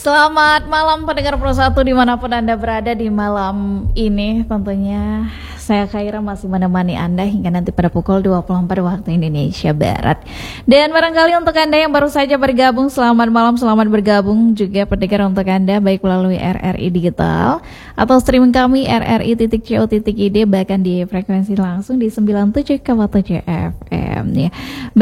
Selamat malam pendengar Pro 1 dimanapun Anda berada di malam ini. Tentunya saya Khaira masih menemani Anda hingga nanti pada pukul 24 waktu Indonesia Barat. Dan barangkali untuk Anda yang baru saja bergabung, selamat malam, selamat bergabung juga pendengar untuk Anda baik melalui RRI Digital atau streaming kami rri.co.id bahkan di frekuensi langsung di 97,7 FM ya.